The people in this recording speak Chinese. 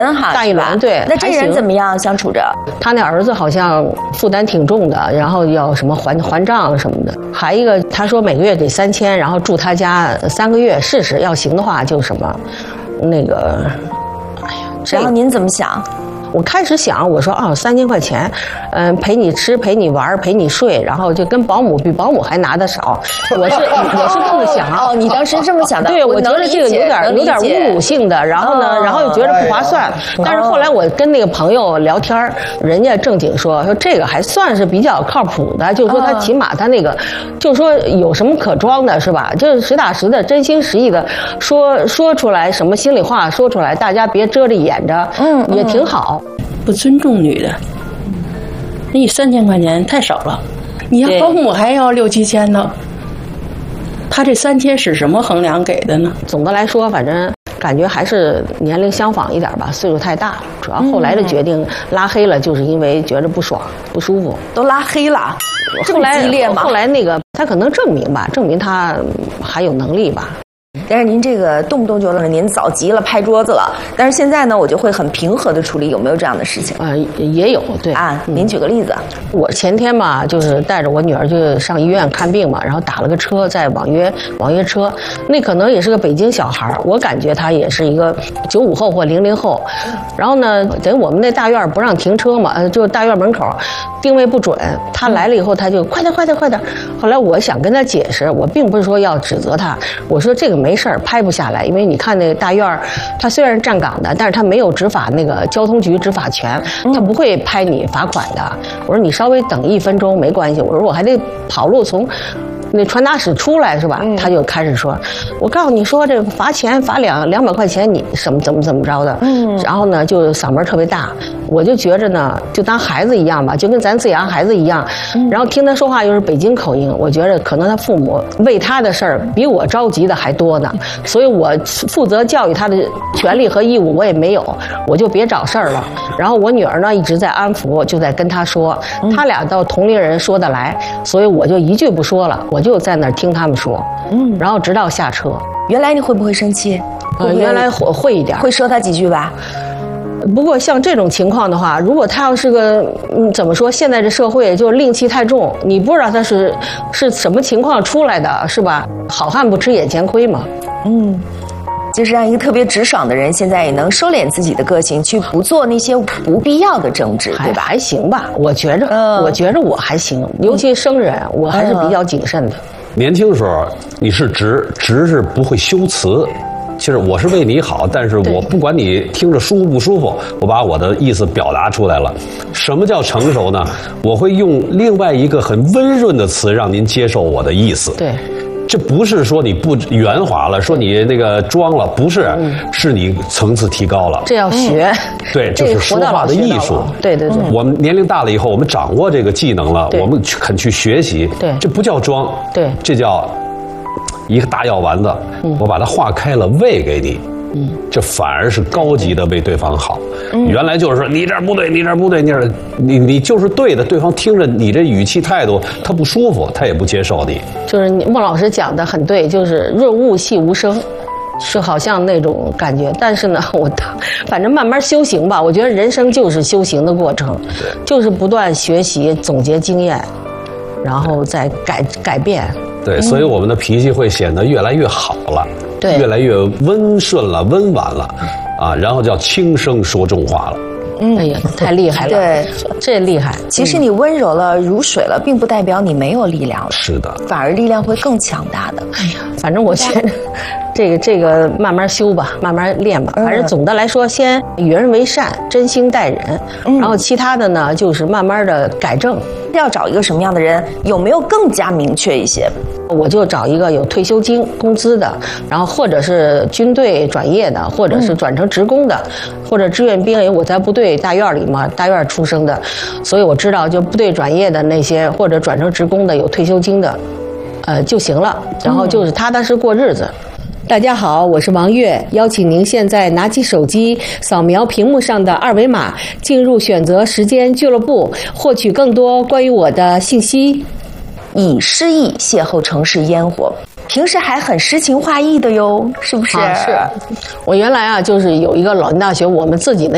大一轮，对。 那这人怎么样相处着？ 他那儿子好像负担挺重的，然后要什么还账什么的。还一个，他说每个月给3000，然后住他家3个月试试，要行的话就什么，那个，哎呀， 然后您怎么想？ 我开始想，我说3000块钱，陪你吃，陪你玩，陪你睡，然后就跟保姆比保姆还拿得少。我是这么想。 哦，你当时这么想的？ 对，我觉得这个有点侮辱性的，然后呢，然后又觉得不划算。但是后来我跟那个朋友聊天，人家正经说这个还算是比较靠谱的，就是说他起码他那个，就是说有什么可装的，是吧？就是实打实的、真心实意的说出来什么心里话说出来，大家别遮着掩着，也挺好。 不尊重女的，你3000块钱太少了，你要保姆还要6、7千呢。他这3000是什么衡量给的呢？ 总的来说，反正感觉还是年龄相仿一点吧，岁数太大。主要后来的决定拉黑了，就是因为觉得不爽、不舒服。 都拉黑了， 后来激烈吗？ 后来那个他可能证明他还有能力吧。 但是您这个动不动就您早急了，拍桌子了。但是现在呢，我就会很平和的处理，有没有这样的事情？ 也有，对啊。您举个例子。 我前天嘛，就是带着我女儿就上医院看病嘛，然后打了个车，在网约车，那可能也是个北京小孩，我感觉他也是一个95后或00后。然后呢，等于我们那大院不让停车嘛，就大院门口定位不准，他来了以后他就快点。后来我想跟他解释，我并不是说要指责他，我说这个没事儿，拍不下来，因为你看那个大院他虽然是站岗的，但是他没有执法那个交通局执法权，他不会拍你罚款的。我说你稍微等1分钟没关系，我说我还得跑路从那传达室出来是吧？他就开始说，我告诉你说这罚钱罚200块钱，你怎么着的？然后呢就嗓门特别大，我就觉着呢就当孩子一样吧，就跟咱自养孩子一样。然后听他说话又是北京口音，我觉着可能他父母为他的事儿比我着急的还多呢，所以我负责教育他的权利和义务我也没有，我就别找事儿了。然后我女儿呢一直在安抚，就在跟他说，他俩到同龄人说得来，所以我就一句不说了，我就在那儿听他们说，然后直到下车。 原来你会不会生气？ 原来会一点，会说他几句吧。 不过像这种情况的话，如果他要是个怎么说，现在这社会就戾气太重，你不知道他是什么情况出来的，是吧？好汉不吃眼前亏嘛。 就是让一个特别直爽的人，现在也能收敛自己的个性，去不做那些不必要的争执，对吧？ 还行吧，我觉着我还行，尤其生人，我还是比较谨慎的。 年轻时候你是直是不会修辞。其实我是为你好，但是我不管你听着舒服不舒服，我把我的意思表达出来了。什么叫成熟呢？我会用另外一个很温润的词让您接受我的意思。 对， 这不是说你不圆滑了，说你那个装了，不是，是你层次提高了。 这要学， 对，就是说话的艺术。 对。 我们年龄大了以后，我们掌握这个技能了，我们肯去学习。 对， 这不叫装， 对， 这叫一个大药丸子，我把它化开了喂给你，这反而是高级的为对方好。原来就是说你这儿不对，你这儿不对，你就是对的，对方听着你这语气态度，他不舒服，他也不接受你。 就是孟老师讲的很对，就是润物细无声。是好像那种感觉，但是呢，反正慢慢修行吧。我觉得人生就是修行的过程，就是不断学习、总结经验，然后再改变。 对，所以我们的脾气会显得越来越好了， 对， 越来越温顺了、温婉了，啊，然后叫轻声说重话了。 哎呀，太厉害了！ 对， 这厉害。 其实你温柔了、如水了，并不代表你没有力量了。 是的， 反而力量会更强大的。 哎呀，反正我觉得这个慢慢修吧，慢慢练吧。还是总的来说，先与人为善，真心待人，然后其他的呢，就是慢慢的改正。 要找一个什么样的人？有没有更加明确一些？ 我就找一个有退休金工资的，然后或者是军队转业的，或者是转成职工的，或者志愿兵。因为我在部队大院里嘛，大院出生的，所以我知道就部队转业的那些，或者转成职工的有退休金的，就行了。然后就是踏踏实过日子。大家好，我是王悦，邀请您现在拿起手机，扫描屏幕上的2维码，进入选择时间俱乐部，获取更多关于我的信息。 以诗意邂逅城市烟火，平时还很诗情画意的哟，是不是？ 是。我原来就是有一个老年大学，我们自己那